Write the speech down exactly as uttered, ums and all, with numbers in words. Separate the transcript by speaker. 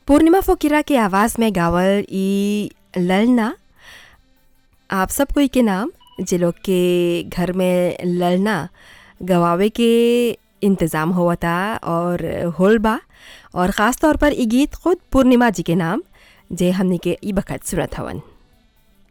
Speaker 1: पूर्णिमा फ़ोकिरा के आवाज़ में गावल ई ललना आप सब कोई के नाम जे लोग के घर में ललना गवावे के इंतज़ाम होवता और होल बा। और ख़ास तौर पर ई गीत खुद पूर्णिमा जी के नाम जे हमनी के ई बखत सुनत हवन।